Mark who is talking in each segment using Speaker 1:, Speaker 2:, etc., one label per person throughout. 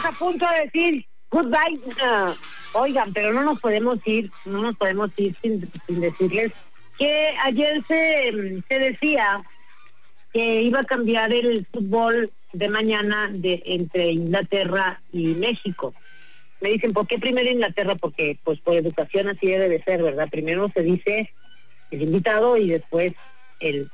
Speaker 1: a punto de decir goodbye. Oigan, pero no nos podemos ir sin decirles que ayer se decía que iba a cambiar el fútbol de mañana entre Inglaterra y México. Me dicen, ¿por qué primero Inglaterra? Porque pues por educación así debe de ser, ¿verdad? Primero se dice el invitado y después el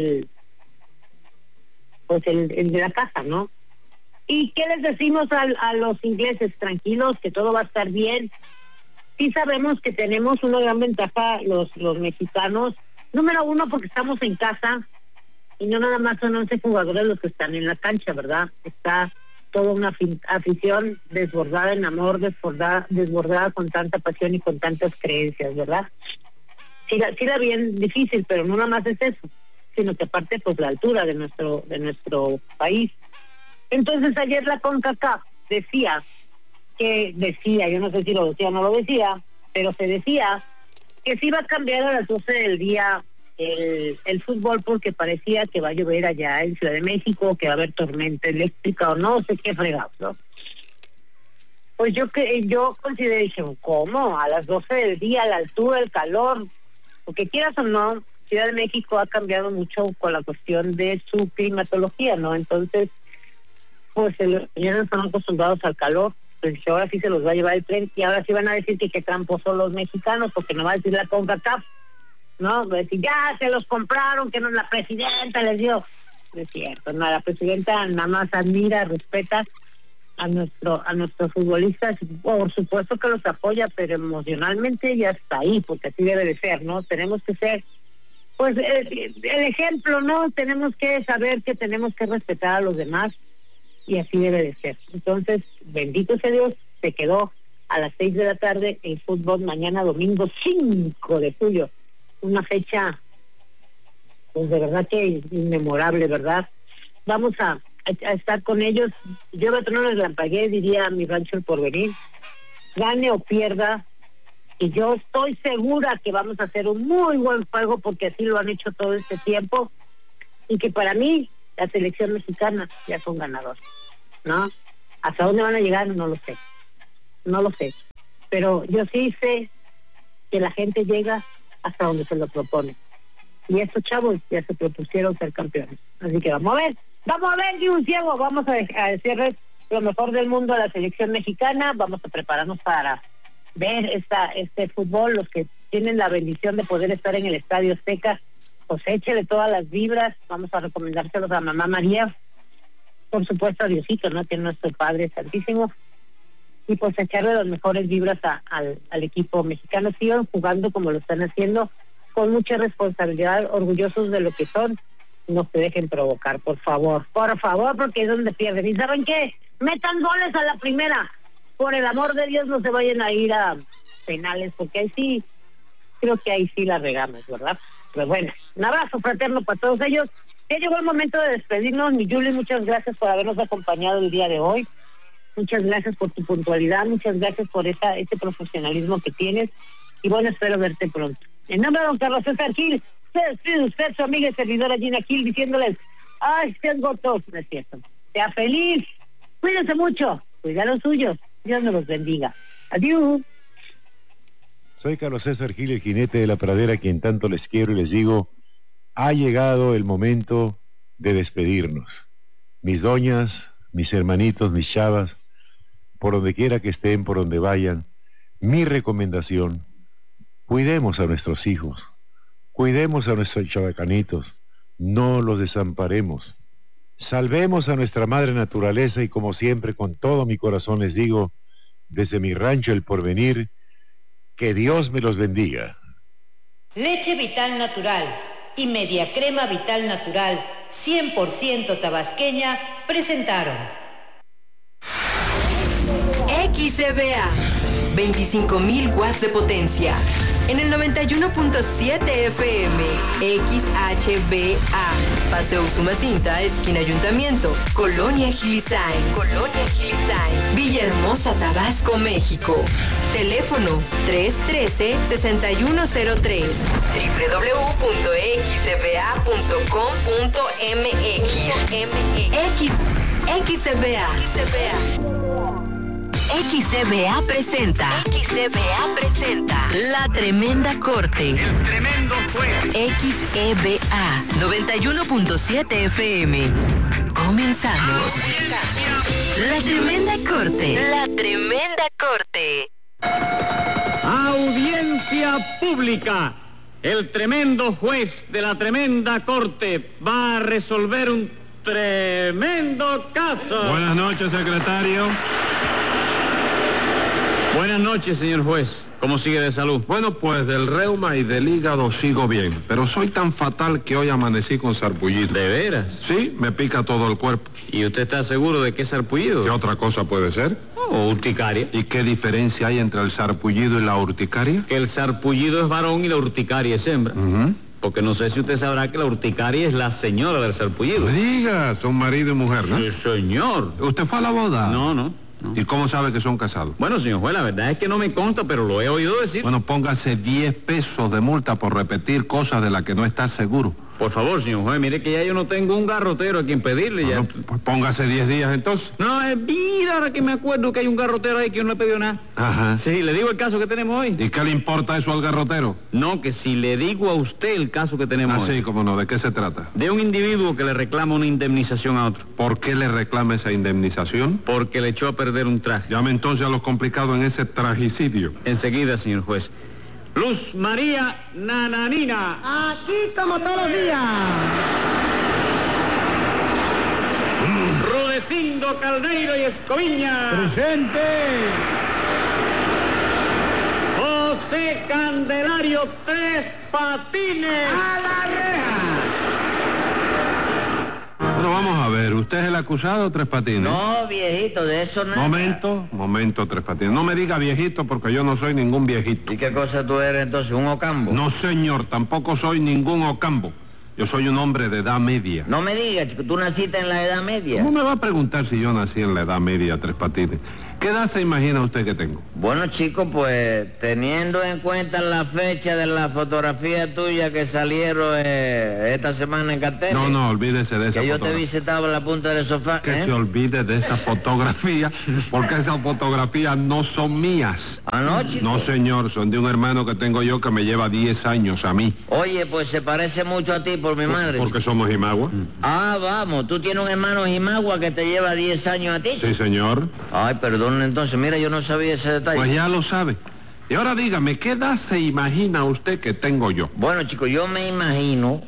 Speaker 1: de la casa, ¿no? ¿Y qué les decimos a los ingleses? Tranquilos, que todo va a estar bien. Sí sabemos que tenemos una gran ventaja los mexicanos. Número uno, porque estamos en casa y no nada más son 11 jugadores los que están en la cancha, ¿verdad? Está toda una afición desbordada en amor, desbordada con tanta pasión y con tantas creencias, ¿verdad? Sí la bien difícil, pero no nada más es eso, sino que aparte pues la altura de nuestro país. Entonces ayer la CONCACAF decía, yo no sé si lo decía o no lo decía, pero se decía que se iba a cambiar a las 12 del día el fútbol porque parecía que va a llover allá en Ciudad de México, que va a haber tormenta eléctrica o no sé qué fregados, ¿no? Pues yo consideré, dije, ¿cómo? A las 12 del día, a la altura, el calor, porque quieras o no, Ciudad de México ha cambiado mucho con la cuestión de su climatología, ¿no? Entonces, pues los señores están acostumbrados al calor, pues ahora sí se los va a llevar el tren y ahora sí van a decir que qué trampos son los mexicanos, porque no va a decir la CONCACAF, ¿no? Va a decir, ya se los compraron, que no la presidenta les dio. No es cierto, no, la presidenta nada más admira, respeta a nuestros futbolistas, por supuesto que los apoya, pero emocionalmente ya está ahí, porque así debe de ser, ¿no? Tenemos que ser, pues, el ejemplo, ¿no? Tenemos que saber que tenemos que respetar a los demás, y así debe de ser. Entonces, bendito sea Dios, se quedó a las 6 de la tarde el fútbol mañana domingo 5 de julio. Una fecha, pues de verdad que inmemorable, ¿verdad? Vamos a estar con ellos. Yo no les la pagué, diría mi rancho El Porvenir. Gane o pierda, y yo estoy segura que vamos a hacer un muy buen juego porque así lo han hecho todo este tiempo y que para mí la selección mexicana ya son ganadores, ¿no? ¿Hasta dónde van a llegar? No lo sé, pero yo sí sé que la gente llega hasta donde se lo propone y estos chavos ya se propusieron ser campeones, así que vamos a ver ni un ciego, vamos a decirles lo mejor del mundo a la selección mexicana, vamos a prepararnos para ver este fútbol, los que tienen la bendición de poder estar en el Estadio Azteca, pues échele todas las vibras, vamos a recomendárselos a Mamá María, por supuesto a Diosito, ¿no? Que es nuestro Padre Santísimo, y pues echarle las mejores vibras al equipo mexicano. Sigan jugando como lo están haciendo, con mucha responsabilidad, orgullosos de lo que son, no se dejen provocar, por favor, porque es donde pierden. ¿Y saben qué? Metan goles a la primera, por el amor de Dios no se vayan a ir a penales, porque ahí sí, creo que ahí sí la regamos, ¿verdad? Pero bueno, un abrazo fraterno para todos ellos. Ya llegó el momento de despedirnos, mi Julie, muchas gracias por habernos acompañado el día de hoy. Muchas gracias por tu puntualidad, muchas gracias por este profesionalismo que tienes. Y bueno, espero verte pronto. En nombre de don Carlos César Gil, se despide usted, su amiga y servidora Gina Gil, diciéndoles, ay, sean gotos, no es cierto. Sea feliz, cuídense mucho, cuida a los suyos, Dios nos los bendiga. Adiós.
Speaker 2: Soy Carlos César Gil, el jinete de la pradera, a quien tanto les quiero y les digo, ha llegado el momento de despedirnos. Mis doñas, mis hermanitos, mis chavas, por donde quiera que estén, por donde vayan, mi recomendación, cuidemos a nuestros hijos, cuidemos a nuestros chabacanitos, no los desamparemos, salvemos a nuestra madre naturaleza y como siempre, con todo mi corazón les digo, desde mi rancho El Porvenir, que Dios me los bendiga.
Speaker 3: Leche Vital Natural y Media Crema Vital Natural 100% tabasqueña presentaron
Speaker 4: XCBA 25.000 watts de potencia en el 91.7 FM. XHBA Paseo Usumacinta, esquina Ayuntamiento, Colonia Gilisain, Villahermosa, Tabasco, México. Teléfono 313-6103. www.xcba.com.mx. XCBA. XCBA presenta. La Tremenda Corte.
Speaker 5: El tremendo juez.
Speaker 4: XEBA 91.7 FM. Comenzamos. La Tremenda Corte.
Speaker 5: Audiencia pública. El tremendo juez de la tremenda corte va a resolver un tremendo caso.
Speaker 2: Buenas noches, secretario.
Speaker 5: Buenas noches, señor juez. ¿Cómo sigue de salud?
Speaker 6: Bueno, pues del reuma y del hígado sigo bien, pero soy tan fatal que hoy amanecí con sarpullido.
Speaker 5: ¿De veras?
Speaker 6: Sí, me pica todo el cuerpo.
Speaker 5: ¿Y usted está seguro de que es sarpullido?
Speaker 6: ¿Qué otra cosa puede ser?
Speaker 5: ¿O urticaria?
Speaker 6: ¿Y qué diferencia hay entre el sarpullido y la urticaria?
Speaker 5: Que el sarpullido es varón y la urticaria es hembra. Porque no sé si usted sabrá que la urticaria es la señora del sarpullido.
Speaker 6: No me digas, son marido y mujer, ¿no?
Speaker 5: Sí, señor.
Speaker 6: ¿Usted fue a la boda?
Speaker 5: No.
Speaker 6: ¿Y cómo sabe que son casados?
Speaker 5: Bueno, señor juez, la verdad es que no me consta, pero lo he oído decir.
Speaker 6: Bueno, póngase 10 pesos de multa por repetir cosas de las que no está seguro.
Speaker 5: Por favor, señor juez, mire que ya yo no tengo un garrotero a quien pedirle.
Speaker 6: Bueno,
Speaker 5: ya.
Speaker 6: pues póngase 10 días entonces.
Speaker 5: No, mira, ahora que me acuerdo que hay un garrotero ahí que yo no le he pedido nada.
Speaker 6: Ajá.
Speaker 5: Sí, le digo el caso que tenemos hoy.
Speaker 6: ¿Y qué le importa eso al garrotero?
Speaker 5: No, que si le digo a usted el caso que tenemos hoy.
Speaker 6: Sí, cómo no, ¿de qué se trata?
Speaker 5: De un individuo que le reclama una indemnización a otro.
Speaker 6: ¿Por qué le reclama esa indemnización?
Speaker 5: Porque le echó a perder un traje.
Speaker 6: Llame entonces a los complicados en ese tragicidio.
Speaker 5: Enseguida, señor juez. Luz María Nananina.
Speaker 7: Aquí como todos los días.
Speaker 5: Rudecindo Caldeiro y Escoviña.
Speaker 7: Presente.
Speaker 5: José Candelario Tres Patines.
Speaker 7: A la reja.
Speaker 6: Bueno, vamos a ver, ¿usted es el acusado, Tres Patines?
Speaker 8: No, viejito, de eso nada.
Speaker 6: Momento, Tres Patines. No me diga viejito porque yo no soy ningún viejito.
Speaker 8: ¿Y qué cosa tú eres entonces, un ocambo?
Speaker 6: No, señor, tampoco soy ningún ocambo. Yo soy un hombre de edad media.
Speaker 8: No me digas, chico, tú naciste en la Edad Media.
Speaker 6: ¿Cómo me va a preguntar si yo nací en la edad media, Tres Patines? ¿Qué edad se imagina usted que tengo?
Speaker 8: Bueno, chico, pues teniendo en cuenta la fecha de la fotografía tuya que salieron esta semana en cartel.
Speaker 6: No, olvídese de esa
Speaker 8: que yo
Speaker 6: fotografía.
Speaker 8: te vi sentado en la punta del sofá.
Speaker 6: Que se olvide de esa fotografía, porque esas fotografías no son mías.
Speaker 8: ¿Ah, no, chico?
Speaker 6: No, señor, son de un hermano que tengo yo que me lleva 10 años a mí.
Speaker 8: Oye, pues se parece mucho a ti por mi madre.
Speaker 6: Porque somos Jimagua.
Speaker 8: Ah, vamos, tú tienes un hermano Jimagua que te lleva 10 años a ti.
Speaker 6: Sí, señor.
Speaker 8: Ay, perdón, entonces, mira, yo no sabía ese detalle.
Speaker 6: Pues ya lo sabe. Y ahora dígame, ¿qué edad se imagina usted que tengo yo?
Speaker 8: Bueno, chico, yo me imagino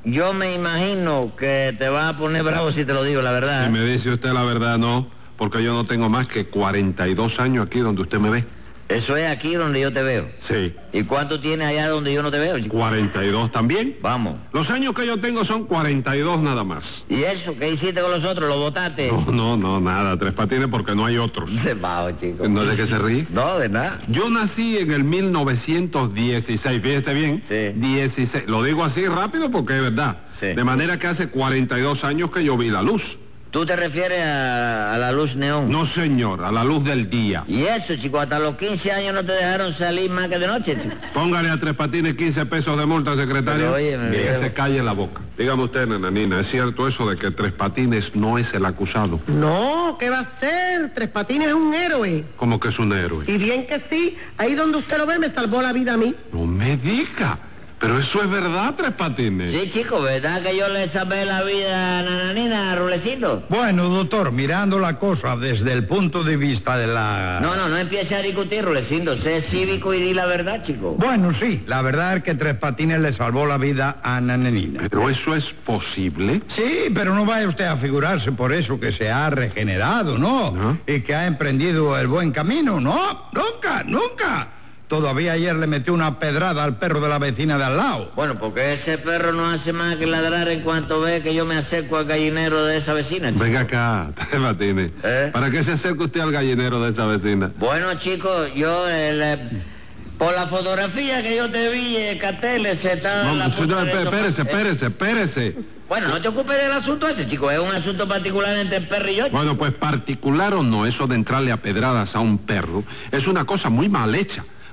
Speaker 8: que te vas a poner bravo si te lo digo, la verdad.
Speaker 6: Si me dice usted la verdad, no, porque yo no tengo más que 42 años aquí donde usted me ve.
Speaker 8: Eso es aquí donde yo te veo.
Speaker 6: Sí.
Speaker 8: ¿Y cuánto tienes allá donde yo no te veo, chico?
Speaker 6: 42 también.
Speaker 8: Vamos.
Speaker 6: Los años que yo tengo son 42 nada más.
Speaker 8: ¿Y eso? ¿Qué hiciste con los otros? ¿Lo botaste?
Speaker 6: No, nada, Tres Patines, porque no hay otros.
Speaker 8: De bajo, chico.
Speaker 6: ¿No de qué se ríe?
Speaker 8: No, de nada.
Speaker 6: Yo nací en el 1916, fíjese bien.
Speaker 8: Sí.
Speaker 6: 16. Lo digo así rápido porque es verdad.
Speaker 8: Sí.
Speaker 6: De manera que hace 42 años que yo vi la luz.
Speaker 8: ¿Tú te refieres a la luz neón?
Speaker 6: No, señor, a la luz del día.
Speaker 8: ¿Y eso, chico? Hasta los 15 años no te dejaron salir más que de noche, chico.
Speaker 6: Póngale a Tres Patines 15 pesos de multa, secretario.
Speaker 8: Pero, óyeme,
Speaker 6: que
Speaker 8: viejo.
Speaker 6: se calle la boca. Dígame usted, nananina, ¿es cierto eso de que Tres Patines no es el acusado?
Speaker 7: No, ¿qué va a ser? Tres Patines es un héroe.
Speaker 6: ¿Cómo que es un héroe?
Speaker 7: Y bien que sí, ahí donde usted lo ve me salvó la vida a mí.
Speaker 6: No me diga. Pero eso es verdad, Tres Patines.
Speaker 8: Sí, chico, ¿verdad que yo le salvé la vida a Nananina, a Rulecito?
Speaker 9: Bueno, doctor, mirando la cosa desde el punto de vista de la...
Speaker 8: No empiece a discutir, Rulecito. Sé cívico y di la verdad, chico.
Speaker 9: Bueno, sí, la verdad es que Tres Patines le salvó la vida a Nananina.
Speaker 6: ¿Pero eso es posible?
Speaker 9: Sí, pero no vaya usted a figurarse por eso que se ha regenerado, ¿no?
Speaker 6: ¿No?
Speaker 9: Y que ha emprendido el buen camino, no, nunca. Todavía ayer le metió una pedrada al perro de la vecina de al lado.
Speaker 8: Bueno, porque ese perro no hace más que ladrar en cuanto ve que yo me acerco al gallinero de esa vecina, chico.
Speaker 6: Venga acá, Tres Patines. ¿Para qué se acerca usted al gallinero de esa vecina?
Speaker 8: Bueno, chicos, yo por la fotografía que yo te vi, carteles, se está...
Speaker 6: No, señor, espérese.
Speaker 8: Bueno, no te ocupes del asunto ese, chico. Es un asunto particular entre el perro y yo.
Speaker 6: Bueno, pues particular o no, eso de entrarle a pedradas a un perro es una cosa muy mal hecha.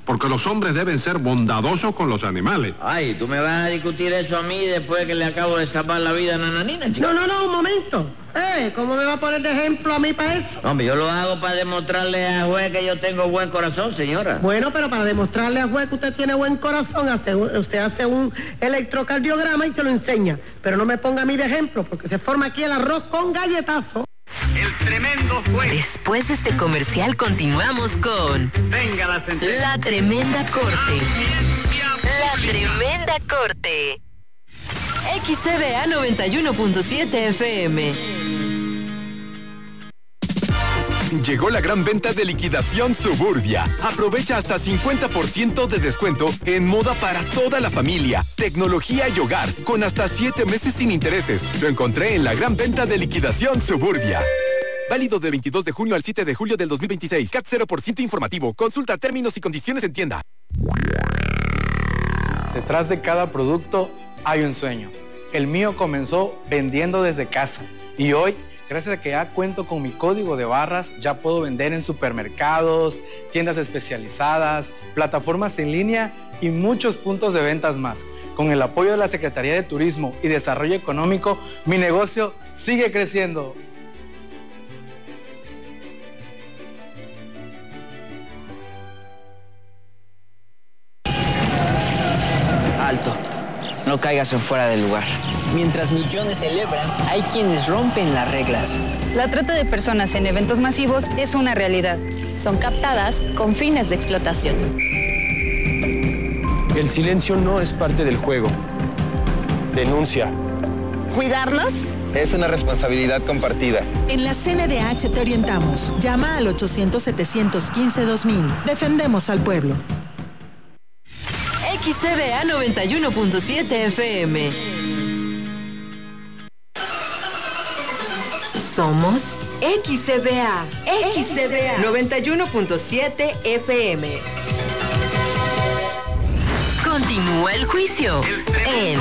Speaker 6: porque los hombres deben ser bondadosos con los animales.
Speaker 8: Ay, ¿tú me vas a discutir eso a mí después que le acabo de salvar la vida a Nananina, chico?
Speaker 7: No, un momento. ¿Cómo me va a poner de ejemplo a mí para eso?
Speaker 8: Hombre, yo lo hago para demostrarle al juez que yo tengo buen corazón, señora.
Speaker 7: Bueno, pero para demostrarle al juez que usted tiene buen corazón, usted hace un electrocardiograma y se lo enseña. Pero no me ponga a mí de ejemplo, porque se forma aquí el arroz con galletazo.
Speaker 5: El tremendo juez.
Speaker 4: Después de este comercial continuamos con
Speaker 5: Venga la sentencia.
Speaker 4: La Tremenda Corte. La Tremenda Corte. XCBA 91.7 FM.
Speaker 10: Llegó la gran venta de liquidación Suburbia. Aprovecha hasta 50% de descuento en moda para toda la familia, tecnología y hogar, con hasta 7 meses sin intereses. Lo encontré en la gran venta de liquidación Suburbia. Válido del 22 de junio al 7 de julio del 2026. CAT 0% informativo. Consulta términos y condiciones en tienda.
Speaker 11: Detrás de cada producto hay un sueño. El mío comenzó vendiendo desde casa y hoy, gracias a que ya cuento con mi código de barras, ya puedo vender en supermercados, tiendas especializadas, plataformas en línea y muchos puntos de ventas más. Con el apoyo de la Secretaría de Turismo y Desarrollo Económico, mi negocio sigue creciendo.
Speaker 12: Alto, no caigas en fuera del lugar. Mientras millones celebran, hay quienes rompen las reglas.
Speaker 13: La trata de personas en eventos masivos es una realidad. Son captadas con fines de explotación.
Speaker 14: El silencio no es parte del juego. Denuncia.
Speaker 15: ¿Cuidarlos?
Speaker 14: Es una responsabilidad compartida.
Speaker 15: En la CNDH te orientamos. Llama al 800-715-2000. Defendemos al pueblo.
Speaker 4: XCBA 91.7 FM. Somos XCBA 91.7 FM. Continúa el juicio en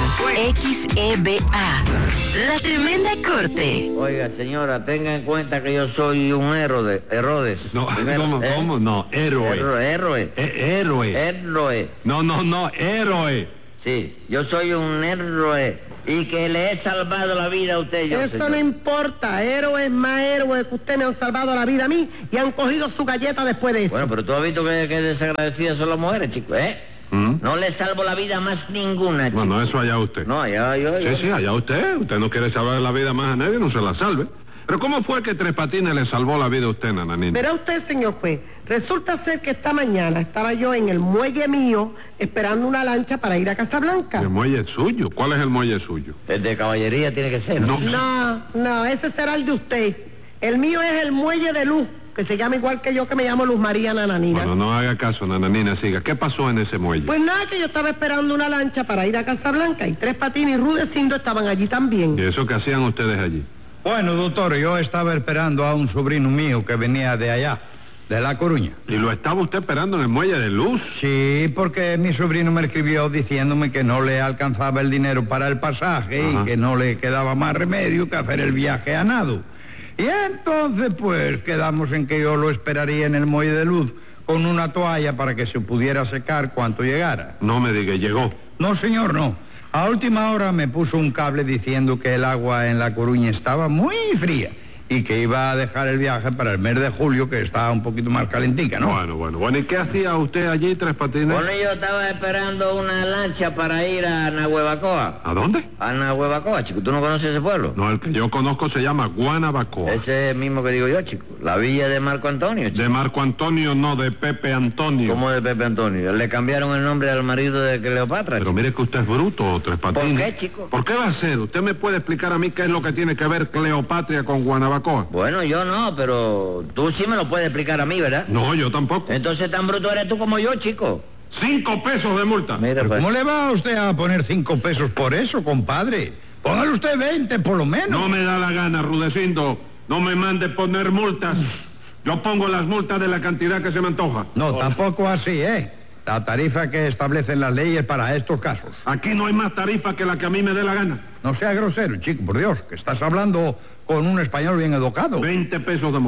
Speaker 4: XEBA, La Tremenda Corte.
Speaker 8: Oiga, señora, tenga en cuenta que yo soy un Herodes.
Speaker 6: No, ¿cómo? No, héroe.
Speaker 8: Héroe.
Speaker 6: Héroe. No, héroe.
Speaker 8: Sí, yo soy un héroe y que le he salvado la vida a usted.
Speaker 7: Eso señor. No importa, héroes más héroes que usted me han salvado la vida a mí y han cogido su galleta después de eso.
Speaker 8: Bueno, pero tú has visto que desagradecidas son las mujeres, chico, ¿eh? No le salvo la vida más ninguna, chico.
Speaker 6: Bueno, eso allá usted.
Speaker 8: No, allá yo.
Speaker 6: Sí, allá usted. Usted no quiere salvar la vida más a nadie, no se la salve. Pero ¿cómo fue que Tres Patines le salvó la vida a usted, Nananina?
Speaker 7: Verá usted, señor juez, resulta ser que esta mañana estaba yo en el muelle mío esperando una lancha para ir a Casablanca.
Speaker 6: ¿El muelle suyo? ¿Cuál es el muelle suyo?
Speaker 8: El de caballería tiene que ser, ¿no?
Speaker 7: No, ese será el de usted. El mío es el muelle de Luz, que se llama igual que yo, que me llamo Luz María Nananina.
Speaker 6: Bueno, no haga caso, Nananina, siga. ¿Qué pasó en ese muelle?
Speaker 7: Pues nada, que yo estaba esperando una lancha para ir a Casablanca y Tres Patines y Rudecindo estaban allí también.
Speaker 6: ¿Y eso qué hacían ustedes allí?
Speaker 9: Bueno, doctor, yo estaba esperando a un sobrino mío que venía de allá, de La Coruña.
Speaker 6: ¿Y lo estaba usted esperando en el muelle de Luz?
Speaker 9: Sí, porque mi sobrino me escribió diciéndome que no le alcanzaba el dinero para el pasaje. Ajá. Y que no le quedaba más remedio que hacer el viaje a nado. Y entonces, pues, quedamos en que yo lo esperaría en el muelle de Luz con una toalla para que se pudiera secar cuando llegara.
Speaker 6: No me diga, ¿llegó?
Speaker 9: No, señor, no. A última hora me puso un cable diciendo que el agua en La Coruña estaba muy fría y que iba a dejar el viaje para el mes de julio, que estaba un poquito más calentica, ¿no?
Speaker 6: Bueno, ¿y qué hacía usted allí, Tres Patines?
Speaker 8: Bueno, yo estaba esperando una lancha para ir a Nahuevacoa.
Speaker 6: ¿A dónde?
Speaker 8: A Nahuevacoa, chico. ¿Tú no conoces ese pueblo?
Speaker 6: No, el que yo conozco se llama Guanabacoa.
Speaker 8: Ese es el mismo que digo yo, chico. La villa de Marco Antonio, chico.
Speaker 6: De Marco Antonio, no, de Pepe Antonio.
Speaker 8: ¿Cómo de Pepe Antonio? Le cambiaron el nombre al marido de Cleopatra,
Speaker 6: Pero
Speaker 8: chico.
Speaker 6: mire que usted es bruto, Tres Patines.
Speaker 8: ¿Por qué, chico?
Speaker 6: ¿Por qué va a ser? ¿Usted me puede explicar a mí qué es lo que tiene que ver Cleopatra con Guanabacoa?
Speaker 8: Bueno, yo no, pero tú sí me lo puedes explicar a mí, ¿verdad?
Speaker 6: No, yo tampoco.
Speaker 8: Entonces tan bruto eres tú como yo, chico.
Speaker 6: 5 pesos de multa.
Speaker 8: Mira, pues.
Speaker 9: ¿Cómo le va a usted a poner 5 pesos por eso, compadre? Póngale usted 20 por lo menos.
Speaker 6: No me da la gana, Rudecindo. No me mande poner multas. Yo pongo las multas de la cantidad que se me antoja.
Speaker 9: No, tampoco así, ¿eh? La tarifa que establecen las leyes para estos casos.
Speaker 6: Aquí no hay más tarifa que la que a mí me dé la gana.
Speaker 9: No sea grosero, chico, por Dios, que estás hablando con un español bien educado.
Speaker 6: 20 pesos de multa.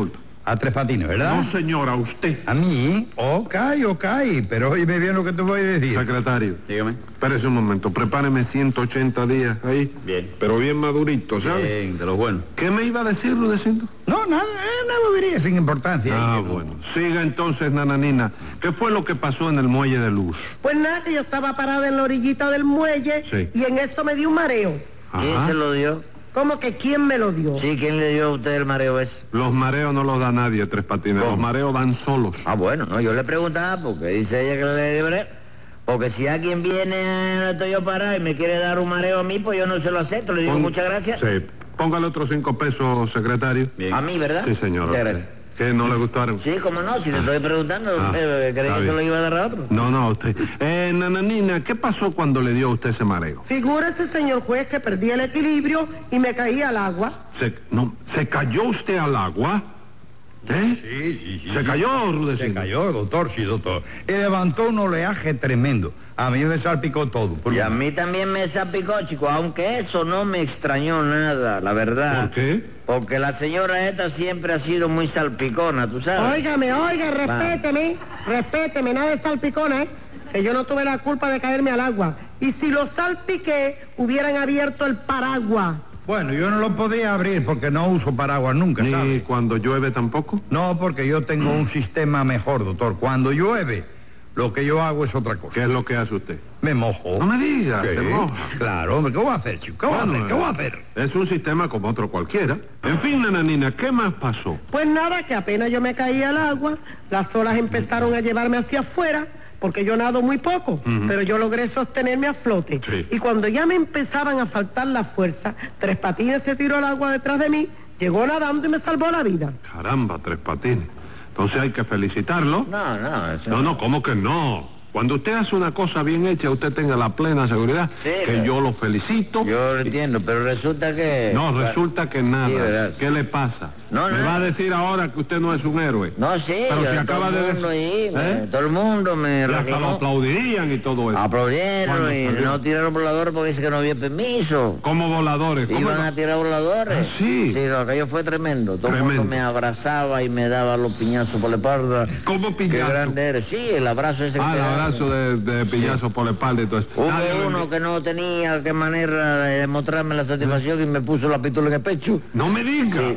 Speaker 9: A Tres Patines, ¿verdad?
Speaker 6: No, señor, a usted.
Speaker 9: ¿A mí? Ok, pero oíme bien lo que te voy a decir.
Speaker 6: Secretario.
Speaker 14: Dígame.
Speaker 6: Espérese un momento, prepáreme 180 días ahí.
Speaker 14: Bien.
Speaker 6: Pero bien madurito, ¿sabes?
Speaker 14: Bien, de los buenos.
Speaker 6: ¿Qué me iba a decir, Rudecindo?
Speaker 9: No, nada, una bobería sin importancia.
Speaker 6: Bueno. Siga entonces, Nananina. ¿Qué fue lo que pasó en el muelle de Luz?
Speaker 7: Pues nada, que yo estaba parada en la orillita del muelle y en eso me dio un mareo.
Speaker 8: ¿Quién se lo dio?
Speaker 7: ¿Cómo que quién me lo dio?
Speaker 8: Sí, ¿quién le dio a usted el mareo ese?
Speaker 6: Los mareos no los da nadie, Tres Patines.
Speaker 8: ¿Cómo?
Speaker 6: Los mareos dan solos.
Speaker 8: Ah, bueno, no, yo le preguntaba porque dice ella que le dio mareo. Porque si alguien viene, estoy yo parado y me quiere dar un mareo a mí, pues yo no se lo acepto, le digo muchas gracias.
Speaker 6: Sí, póngale otros 5 pesos, secretario.
Speaker 8: Bien. A mí, ¿verdad?
Speaker 6: Sí, señor.
Speaker 8: Muchas gracias.
Speaker 6: ¿Que no le gustaron?
Speaker 8: Sí, cómo no, si le estoy preguntando, ¿creí que se lo iba a dar a otro?
Speaker 6: No, a usted. Nananina, ¿qué pasó cuando le dio a usted ese mareo?
Speaker 7: Figúrese, señor juez, que perdí el equilibrio y me caí al agua.
Speaker 6: ¿Se cayó usted al agua?
Speaker 9: Sí.
Speaker 6: ¿Se cayó, Rudecindo?
Speaker 9: Se cayó, doctor, sí, doctor. Y levantó un oleaje tremendo. A mí me salpicó todo.
Speaker 8: Y a mí también me salpicó, chico, aunque eso no me extrañó nada, la verdad.
Speaker 6: ¿Por qué?
Speaker 8: Porque la señora esta siempre ha sido muy salpicona, ¿tú sabes?
Speaker 7: Óigame, respéteme, nada de salpicona, que yo no tuve la culpa de caerme al agua. Y si lo salpiqué, hubieran abierto el paraguas.
Speaker 9: Bueno, yo no lo podía abrir porque no uso paraguas nunca, ¿sabes?
Speaker 6: ¿Ni cuando llueve tampoco?
Speaker 9: No, porque yo tengo un sistema mejor, doctor. Cuando llueve, lo que yo hago es otra cosa.
Speaker 6: ¿Qué es lo que hace usted?
Speaker 9: Me mojo.
Speaker 6: No me digas,
Speaker 9: Sí,
Speaker 6: se moja.
Speaker 9: Claro, hombre, ¿qué voy a hacer, chico? ¿Qué voy a hacer?
Speaker 6: Es un sistema como otro cualquiera. En fin, Nananina, ¿qué más pasó?
Speaker 7: Pues nada, que apenas yo me caí al agua, las olas empezaron a llevarme hacia afuera, porque yo nado muy poco, pero yo logré sostenerme a flote.
Speaker 6: Sí.
Speaker 7: Y cuando ya me empezaban a faltar la fuerza, Tres Patines se tiró al agua detrás de mí, llegó nadando y me salvó la vida.
Speaker 6: Caramba, Tres Patines. Entonces hay que felicitarlo.
Speaker 8: No,
Speaker 6: ¿cómo que no? Cuando usted hace una cosa bien hecha, usted tenga la plena seguridad que yo lo felicito.
Speaker 8: Yo lo entiendo, pero resulta que...
Speaker 6: No, resulta que nada.
Speaker 8: Sí, ¿verdad?
Speaker 6: ¿Qué le pasa?
Speaker 8: No,
Speaker 6: me va a decir ahora que usted no es un héroe.
Speaker 8: No, sí,
Speaker 6: pero si
Speaker 8: todo
Speaker 6: acaba
Speaker 8: el
Speaker 6: de
Speaker 8: mundo
Speaker 6: decir,
Speaker 8: ahí, todo el mundo me
Speaker 6: y hasta lo
Speaker 8: reclamó.
Speaker 6: aplaudirían y todo eso.
Speaker 8: Aplaudieron y no tiraron voladores porque dice que no había permiso.
Speaker 6: ¿Cómo voladores? ¿Cómo
Speaker 8: Iban a tirar voladores.
Speaker 6: Ah, sí.
Speaker 8: Sí, lo aquello fue tremendo. Todo el mundo me abrazaba y me daba los piñazos por la espalda.
Speaker 6: ¿Cómo piñazos?
Speaker 8: Qué grande eres. Sí, el abrazo ese que
Speaker 6: el
Speaker 8: te dan.
Speaker 6: abrazo de piñazo por la espalda y todo eso.
Speaker 8: Hubo uno que no tenía qué manera de mostrarme la satisfacción y me puso la pistola en el pecho.
Speaker 6: No me diga.
Speaker 8: Sí.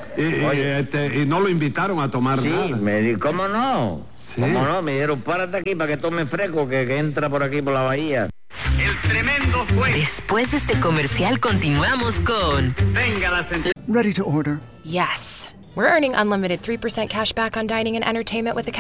Speaker 6: Y no lo invitaron a tomar nada.
Speaker 8: Sí, me di, ¿cómo no?
Speaker 6: Sí.
Speaker 8: ¿Cómo no? Me dijeron, párate aquí para que tome fresco, que entra por aquí por la bahía.
Speaker 5: El tremendo juez.
Speaker 4: Después de este comercial continuamos con...
Speaker 5: Venga la sentencia.
Speaker 16: Ready to order.
Speaker 17: Yes. We're earning unlimited 3% cash back on dining and entertainment with a